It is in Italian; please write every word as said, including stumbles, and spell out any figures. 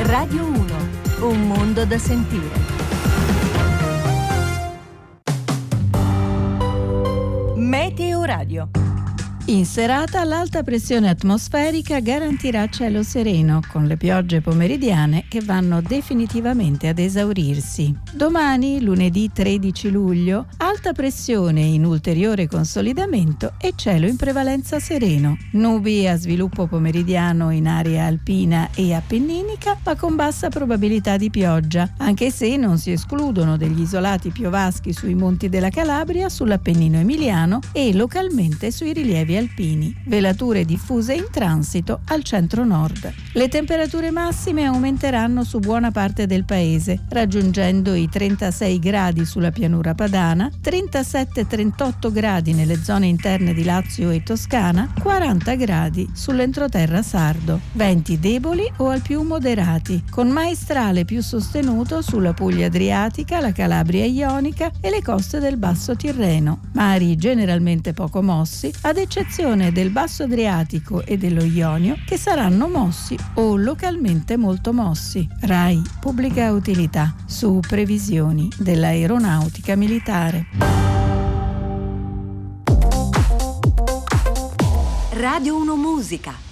Radio uno, un mondo da sentire. Meteo Radio. In serata l'alta pressione atmosferica garantirà cielo sereno, con le piogge pomeridiane che vanno definitivamente ad esaurirsi. Domani, lunedì tredici luglio, alta pressione in ulteriore consolidamento e cielo in prevalenza sereno. Nubi a sviluppo pomeridiano in area alpina e appenninica, ma con bassa probabilità di pioggia, anche se non si escludono degli isolati piovaschi sui monti della Calabria, sull'Appennino emiliano e localmente sui rilievi alpini. Velature diffuse in transito al centro-nord. Le temperature massime aumenteranno su buona parte del paese, raggiungendo i trentasei gradi sulla pianura padana, trentasette trentotto gradi nelle zone interne di Lazio e Toscana, quaranta gradi sull'entroterra sardo. Venti deboli o al più moderati, con maestrale più sostenuto sulla Puglia adriatica, la Calabria ionica e le coste del Basso Tirreno. Mari generalmente poco mossi, ad eccezione del Basso Adriatico e dello Ionio, che saranno mossi o localmente molto mossi. RAI Pubblica Utilità, su previsioni dell'aeronautica militare. Radio uno Musica.